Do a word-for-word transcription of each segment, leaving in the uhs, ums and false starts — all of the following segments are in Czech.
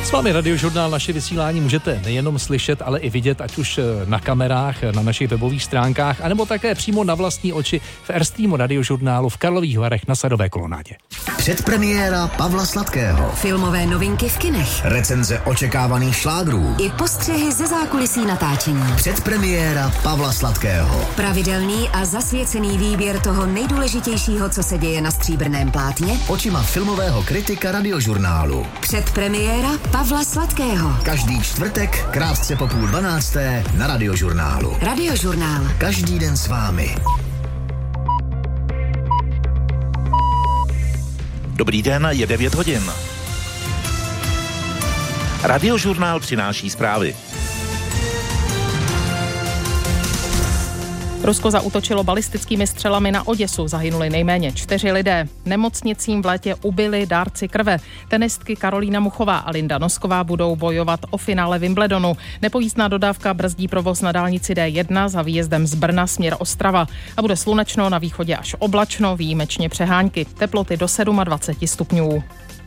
S vámi Radiožurnál, naše vysílání můžete nejenom slyšet, ale i vidět, ať už na kamerách, na našich webových stránkách, anebo také přímo na vlastní oči v Airstreamu Radiožurnálu v Karlových Varech na Sadové kolonádě. Předpremiéra Pavla Sladkého. Filmové novinky v kinech. Recenze očekávaných šlágrů. I postřehy ze zákulisí natáčení. Předpremiéra Pavla Sladkého. Pravidelný a zasvěcený výběr toho nejdůležitějšího, co se děje na stříbrném plátně. Očima filmového kritika Radiožurnálu. Předpremiéra Pavla Sladkého. Každý čtvrtek, krátce po půl dvanácté na Radiožurnálu. Radiožurnál. Každý den s vámi. Dobrý den, je devět hodin. Radiožurnál přináší zprávy. Rusko zaútočilo balistickými střelami na Oděsu, zahynuli nejméně čtyři lidé. Nemocnicím v létě ubili dárci krve. Tenistky Karolína Muchová a Linda Nosková budou bojovat o finále Wimbledonu. Nepojízdná dodávka brzdí provoz na dálnici D jedna za výjezdem z Brna směr Ostrava. A bude slunečno, na východě až oblačno, výjimečně přehánky. Teploty do dvacet sedm stupňů.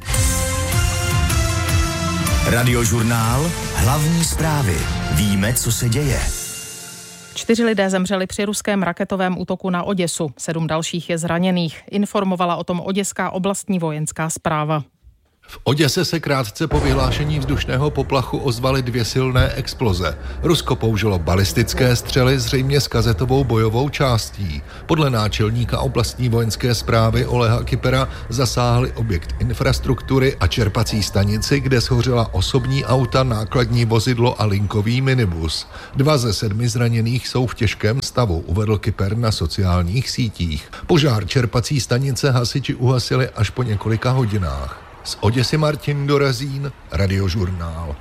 Radiožurnál, hlavní zprávy. Víme, co se děje. Čtyři lidé zemřeli při ruském raketovém útoku na Oděsu. Sedm dalších je zraněných. Informovala o tom oděská oblastní vojenská správa. V Oděse se krátce po vyhlášení vzdušného poplachu ozvaly dvě silné exploze. Rusko použilo balistické střely zřejmě s kazetovou bojovou částí. Podle náčelníka oblastní vojenské správy Oleha Kypera zasáhli objekt infrastruktury a čerpací stanici, kde shořela osobní auta, nákladní vozidlo a linkový minibus. Dva ze sedmi zraněných jsou v těžkém stavu, uvedl Kyper na sociálních sítích. Požár čerpací stanice hasiči uhasili až po několika hodinách. Z Oděsy Martin Dorazín, Radiožurnál.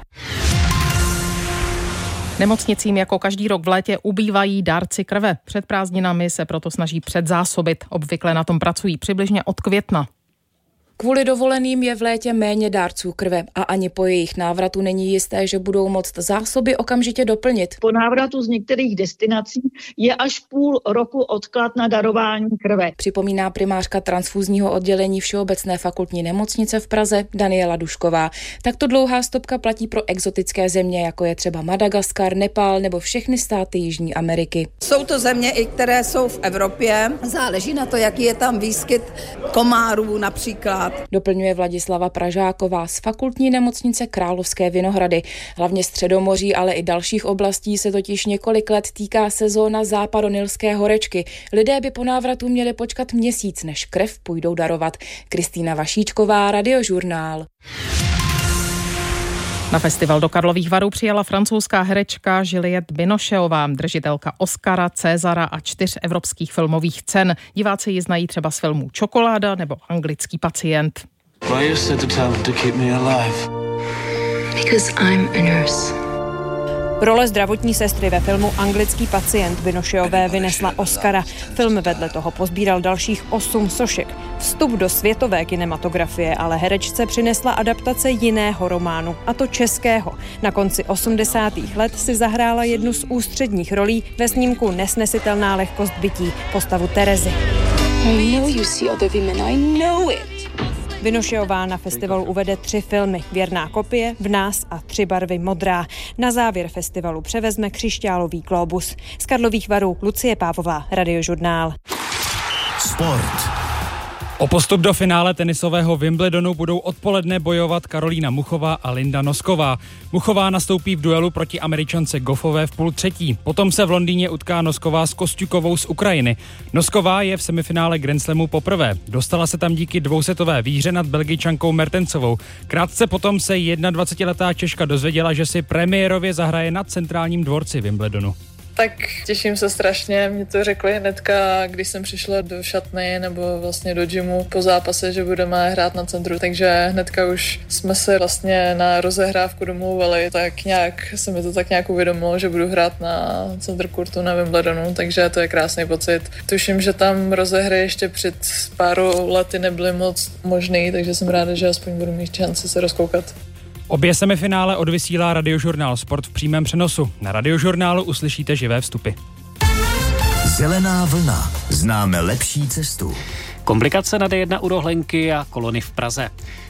Nemocnicím jako každý rok v létě ubývají dárci krve. Před prázdninami se proto snaží předzásobit. Obvykle na tom pracují přibližně od května. Kvůli dovoleným je v létě méně dárců krve a ani po jejich návratu není jisté, že budou moct zásoby okamžitě doplnit. Po návratu z některých destinací je až půl roku odklad na darování krve. Připomíná primářka transfúzního oddělení Všeobecné fakultní nemocnice v Praze Daniela Dušková. Takto dlouhá stopka platí pro exotické země, jako je třeba Madagaskar, Nepál nebo všechny státy Jižní Ameriky. Jsou to země, i které jsou v Evropě. Záleží na to, jaký je tam výskyt komárů například. Doplňuje Vladislava Pražáková z fakultní nemocnice Královské Vinohrady. Hlavně Středomoří, ale i dalších oblastí se totiž několik let týká sezóna západonilské horečky. Lidé by po návratu měli počkat měsíc, než krev půjdou darovat. Kristýna Vašíčková, Radiožurnál. Na festival do Karlových Varů přijela francouzská herečka Juliette Binocheová, držitelka Oscara, Césara a čtyř evropských filmových cen. Diváci ji znají třeba z filmů Čokoláda nebo Anglický pacient. Why you said to tell to keep me alive? Because I'm a nurse. Role zdravotní sestry ve filmu Anglický pacient Binocheové vynesla Oscara. Film vedle toho pozbíral dalších osm sošek. Vstup do světové kinematografie ale herečce přinesla adaptace jiného románu, a to českého. Na konci osmdesátých let si zahrála jednu z ústředních rolí ve snímku Nesnesitelná lehkost bytí, postavu Terezy. I know you see other women, I know it. Binocheová na festivalu uvede tři filmy. Věrná kopie, V nás a Tři barvy modrá. Na závěr festivalu převezme křišťálový glóbus. Z Karlových Varů Lucie Pávová, Radiožurnál. Sport. O postup do finále tenisového Wimbledonu budou odpoledne bojovat Karolína Muchová a Linda Nosková. Muchová nastoupí v duelu proti Američance Goffové v půl třetí. Potom se v Londýně utká Nosková s Kosťukovou z Ukrajiny. Nosková je v semifinále Grand Slamu poprvé. Dostala se tam díky dvousetové výhře nad Belgičankou Mertensovou. Krátce potom se dvacetijednoletá Češka dozvěděla, že si premiérově zahraje na centrálním dvorci Wimbledonu. Tak těším se strašně, mě to řekli hnedka, když jsem přišla do šatny nebo vlastně do gymu po zápase, že budeme hrát na centru, takže hnedka už jsme se vlastně na rozehrávku domluvili, tak nějak se mi to tak nějak uvědomilo, že budu hrát na centru kurtu na Wimbledonu, takže to je krásný pocit. Tuším, že tam rozehry ještě před pár lety nebyly moc možný, takže jsem ráda, že aspoň budu mít šanci se rozkoukat. Obě semifinále odvysílá Radiožurnál Sport v přímém přenosu. Na Radiožurnálu uslyšíte živé vstupy. Zelená vlna. Známe lepší cestu. Komplikace na D jedna u Rohlenky a kolony v Praze.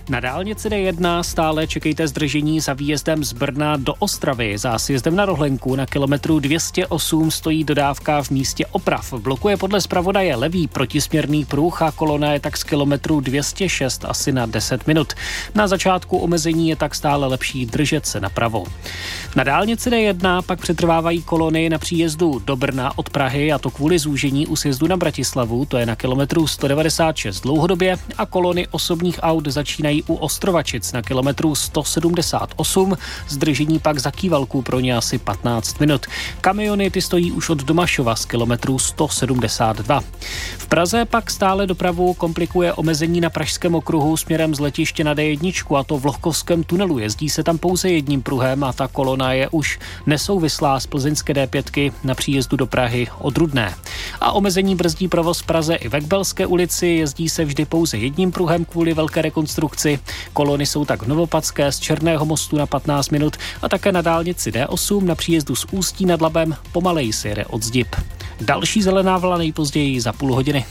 Na dálnici D jedna stále čekejte zdržení za výjezdem z Brna do Ostravy. Za sjezdem na Rohlenku na kilometru dvě stě osm stojí dodávka v místě oprav. Blokuje podle zpravodaje levý protisměrný pruh a kolona je tak z kilometru dvě stě šest asi na deset minut. Na začátku omezení je tak stále lepší držet se napravo. Na dálnici D jedna pak přetrvávají kolony na příjezdu do Brna od Prahy, a to kvůli zúžení u sjezdu na Bratislavu, to je na kilometru sto devadesát šest dlouhodobě, a kolony osobních aut začínají u Ostrovačic na kilometru sto sedmdesát osm, zdržení pak za Kývalku pro ně asi patnáct minut. Kamiony ty stojí už od Domašova z kilometru sto sedmdesát dva. V Praze pak stále dopravu komplikuje omezení na Pražském okruhu směrem z letiště na D jedna, a to v Lohkovském tunelu. Jezdí se tam pouze jedním pruhem a ta kolona je už nesouvislá z plzeňské D pět na příjezdu do Prahy od Rudné. A omezení brzdí provoz v Praze i ve Kbelské ulici, jezdí se vždy pouze jedním pruhem kvůli velké rekonstrukci. Kolony jsou tak v Novopadské z Černého mostu na patnáct minut a také na dálnici D osm na příjezdu z Ústí nad Labem pomaleji se jede od Zdib. Další zelená vlna nejpozději za půl hodiny.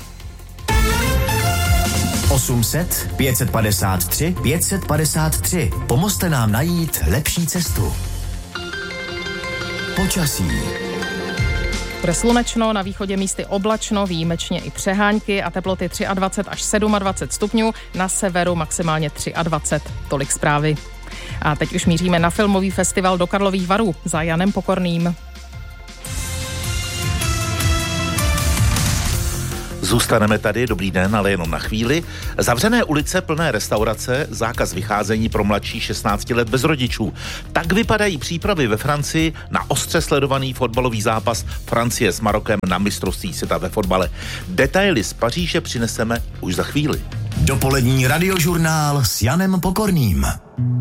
osm set, pět set padesát tři, pět set padesát tři. Pomozte nám najít lepší cestu. Počasí. Bude slunečno, na východě místy oblačno, výjimečně i přehánky a teploty dvacet tři až dvacet sedm stupňů, na severu maximálně dvacet tři. Tolik zprávy. A teď už míříme na filmový festival do Karlových Varů za Janem Pokorným. Zůstaneme tady, dobrý den, ale jenom na chvíli. Zavřené ulice, plné restaurace, zákaz vycházení pro mladší šestnáct let bez rodičů. Tak vypadají přípravy ve Francii na ostře sledovaný fotbalový zápas Francie s Marokem na mistrovství světa ve fotbale. Detaily z Paříže přineseme už za chvíli. Dopolední radiožurnál s Janem Pokorným.